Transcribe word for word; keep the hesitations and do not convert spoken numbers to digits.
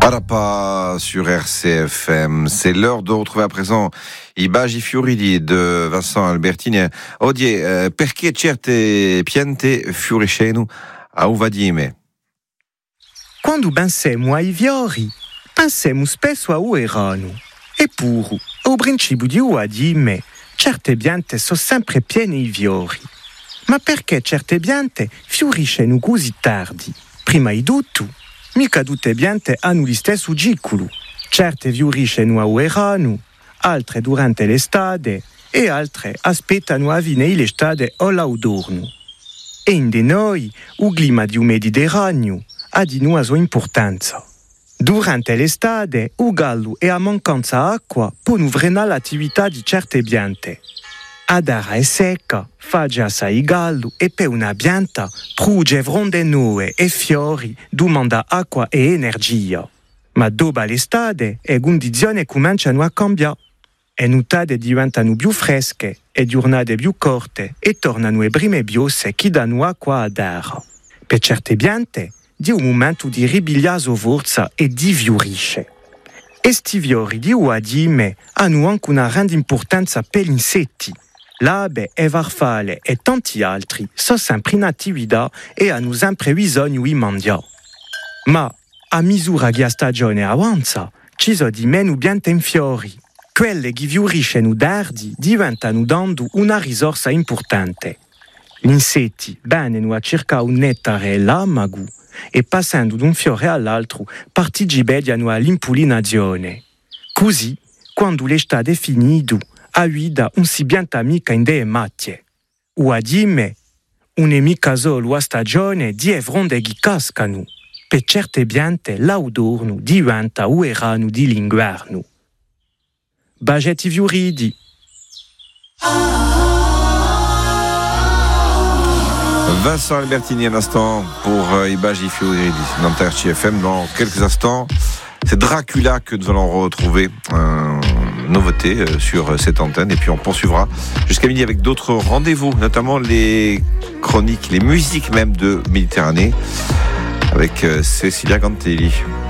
Arapa sur R C F M. C'est l'heure de retrouver à présent I Baci Fioridi de Vincent Albertini. Odie, eh, perché certe piante fioriscono a uva di me? Quando pensiamo ai fiori, pensiamo spesso a uerano. Eppure, al principio di uva di me, certe piante sono sempre piene di fiori. Ma perché certe piante fioriscono così tardi? Prima di tutto, mica tutte piante hanno lo stesso ciclo. Certe fioriscono a uerano, altre durante l'estate e altre aspettano a fine l'estate o l'autunno. E in de noi, il clima di un Mediterraneo ha di una sua importanza. Durante l'estate, il gallo e a mancanza d'acqua possono frenare l'attività di certe piante. A terra è secca, fa già assai gallo e per una pianta produce fronde nuove e fiori domanda acqua e energia. Ma dopo l'estate, le condizioni cominciano a cambiare. Le nottate diventano più fresche, le giornate più corte e tornano le prime biose che danno acqua a terra. Per certe piante, è un momento di ripigliare la forza e di fiorisce. Questi fiori di uva di me hanno anche una grande importanza per gli insetti. L'abe e farfalle e tanti altri sono sempre in attività e hanno sempre bisogno di mangiare. Ma a misura che la stagione avanza, ci sono di meno piante in fiori. Quelle che fioriscono tardi diventano dando una risorsa importante. Gli insetti vengono a cercare un nettare e l'amago e passando da un fiore all'altro partecipano all'impollinazione. Così, quando l'estate è finita, a guida non si pianta mica in delle macchie. O a dime, non è mica solo la stagione di fronde che cascano. Per certe piante l'autunno diventa il verano di l'inverno. Bagetti fioridi. Vincent Albertini, un instant pour I Baci Fioridi dans R C F M. Dans quelques instants, c'est Dracula que nous allons retrouver. Euh, nouveauté sur cette antenne et puis on poursuivra jusqu'à midi avec d'autres rendez-vous, notamment les chroniques, les musiques même de Méditerranée avec Cecilia Cantelli.